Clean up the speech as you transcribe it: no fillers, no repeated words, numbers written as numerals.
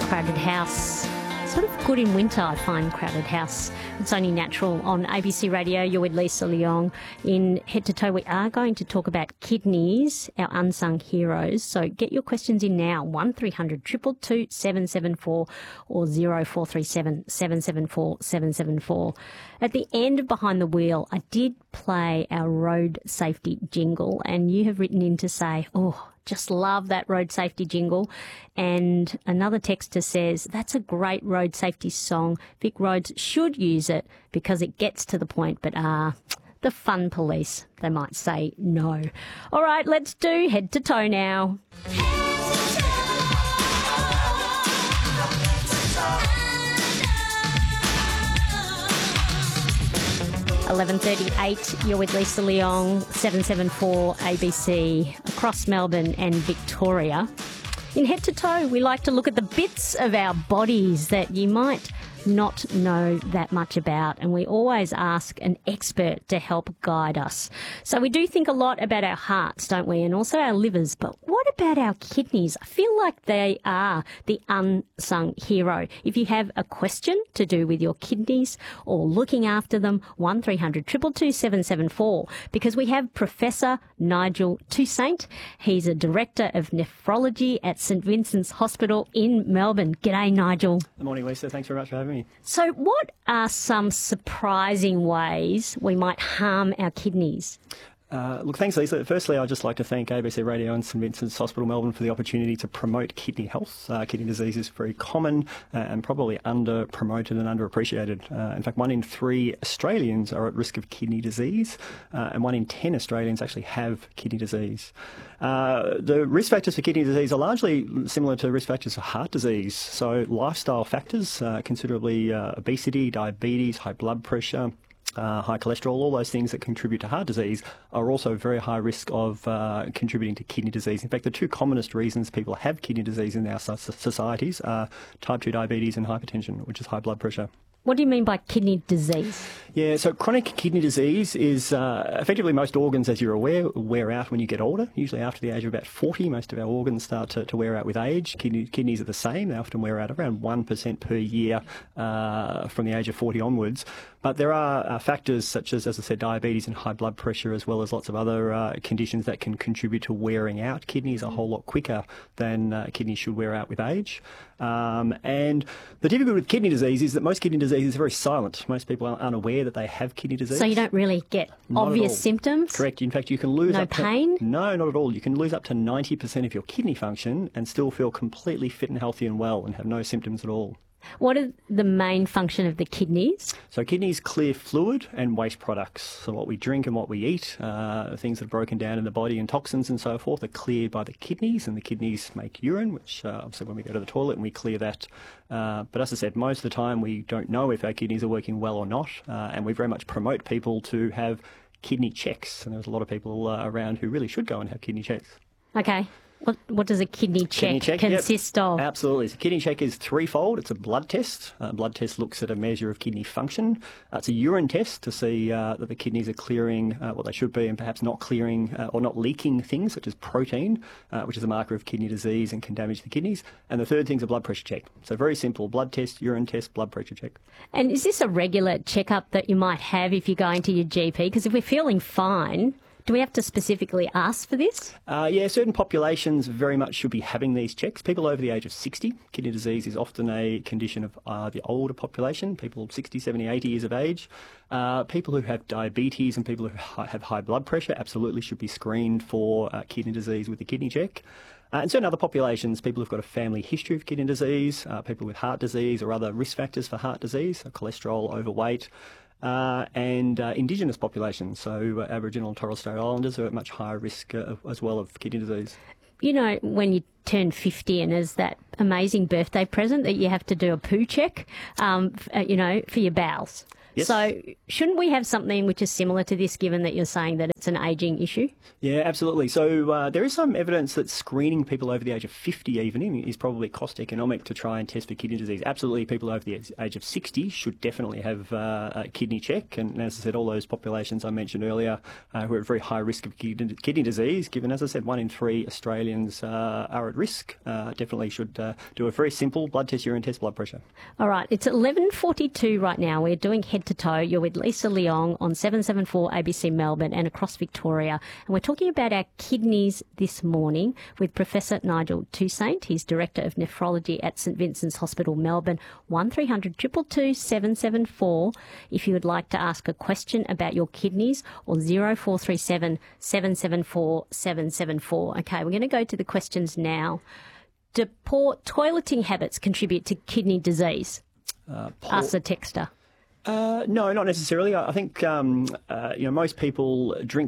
Crowded House. Sort of good in winter, I find Crowded House. It's only natural on ABC Radio. You're with Lisa Leong. In Head to Toe, we are going to talk about kidneys, our unsung heroes. So get your questions in now, 1300 222 774 or 0437 774 774. At the end of Behind the Wheel, I did play our road safety jingle, and you have written in to say, oh, just love that road safety jingle. And another texter says, that's a great road safety song. Vic Roads should use it because it gets to the point, but the fun police, they might say no. All right, let's do Head to Toe now. 11:38, you're with Lisa Leong, 774 ABC, across Melbourne and Victoria. In Head to Toe, we like to look at the bits of our bodies that you might not know that much about, and we always ask an expert to help guide us. So we do think a lot about our hearts, don't we, and also our livers, but what about our kidneys? I feel like they are the unsung hero. If you have a question to do with your kidneys or looking after them, 1300 222 774, because we have Professor Nigel Toussaint. He's a Director of Nephrology at St Vincent's Hospital in Melbourne. G'day, Nigel. Good morning, Lisa. Thanks very much for having me. So what are some surprising ways we might harm our kidneys? Look, thanks, Lisa. Firstly, I'd just like to thank ABC Radio and St Vincent's Hospital Melbourne for the opportunity to promote kidney health. Kidney disease is very common and probably under-promoted and underappreciated. In fact, 1 in 3 Australians are at risk of kidney disease, and 1 in 10 Australians actually have kidney disease. The risk factors for kidney disease are largely similar to risk factors for heart disease. So lifestyle factors, considerably obesity, diabetes, high blood pressure, high cholesterol, all those things that contribute to heart disease are also very high risk of contributing to kidney disease. In fact, the 2 commonest reasons people have kidney disease in our societies are type 2 diabetes and hypertension, which is high blood pressure. What do you mean by kidney disease? Yeah, so chronic kidney disease is effectively most organs, as you're aware, wear out when you get older. Usually after the age of about 40, most of our organs start to wear out with age. Kidneys are the same. They often wear out around 1% per year from the age of 40 onwards. But there are factors such as I said, diabetes and high blood pressure, as well as lots of other conditions that can contribute to wearing out kidneys a whole lot quicker than kidneys should wear out with age. And the difficulty with kidney disease is that most kidney disease is very silent. Most people aren't aware that they have kidney disease. So you don't really get obvious symptoms? Correct. In fact, you can lose no pain? No, not at all. You can lose up to 90% of your kidney function and still feel completely fit and healthy and well and have no symptoms at all. What are the main function of the kidneys? So kidneys clear fluid and waste products. So what we drink and what we eat, things that are broken down in the body and toxins and so forth are cleared by the kidneys, and the kidneys make urine, which obviously when we go to the toilet and we clear that. But as I said, most of the time we don't know if our kidneys are working well or not, and we very much promote people to have kidney checks. And there's a lot of people around who really should go and have kidney checks. Okay. What does a kidney check consist of? Absolutely. So kidney check is threefold. It's a blood test. A blood test looks at a measure of kidney function. It's a urine test to see that the kidneys are clearing what they should be and perhaps not clearing or not leaking things such as protein, which is a marker of kidney disease and can damage the kidneys. And the third thing is a blood pressure check. So very simple: blood test, urine test, blood pressure check. And is this a regular checkup that you might have if you're going to your GP? Because if we're feeling fine, do we have to specifically ask for this? Yeah, certain populations very much should be having these checks. People over the age of 60, kidney disease is often a condition of the older population, people 60, 70, 80 years of age. People who have diabetes and people who have high blood pressure absolutely should be screened for kidney disease with the kidney check. And certain other populations, people who've got a family history of kidney disease, people with heart disease or other risk factors for heart disease, so cholesterol, overweight, and Indigenous populations, so Aboriginal and Torres Strait Islanders are at much higher risk as well of kidney disease. You know, when you turn 50 and there's that amazing birthday present that you have to do a poo check, for your bowels. Yes. So shouldn't we have something which is similar to this, given that you're saying that it's an ageing issue? Yeah, absolutely. So there is some evidence that screening people over the age of 50 even is probably cost economic to try and test for kidney disease. Absolutely, people over the age of 60 should definitely have a kidney check. And as I said, all those populations I mentioned earlier who are at very high risk of kidney disease, given, as I said, 1 in 3 Australians are at risk, definitely should do a very simple blood test, urine test, blood pressure. All right, it's 11:42 right now. We're doing Head to Toe. You're with Lisa Leong on 774 ABC Melbourne and across Victoria. And we're talking about our kidneys this morning with Professor Nigel Toussaint. He's Director of Nephrology at St Vincent's Hospital, Melbourne. 1300 222 774 if you would like to ask a question about your kidneys, or 0437 774 774. Okay, we're going to go to the questions now. Do poor toileting habits contribute to kidney disease? Ask the texter. No, not necessarily. I think most people drink